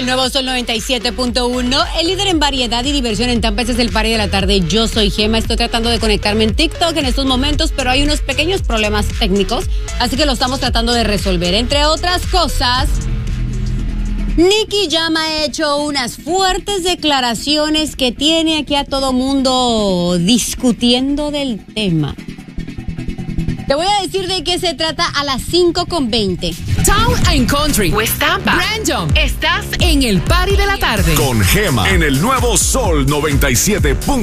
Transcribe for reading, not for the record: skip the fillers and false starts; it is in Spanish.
El nuevo Sol 97.1, el líder en variedad y diversión en Tampa. Este es el party de la tarde. Yo soy Gema, estoy tratando de conectarme en TikTok en estos momentos, pero hay unos pequeños problemas técnicos, así que lo estamos tratando de resolver. Entre otras cosas, Nicky Jam ha hecho unas fuertes declaraciones que tiene aquí a todo mundo discutiendo del tema. Te voy a decir de qué se trata a las 5:20. Town and Country, West Tampa, Brandon. Estás en el party de la tarde. Con Gema en el nuevo Sol 97.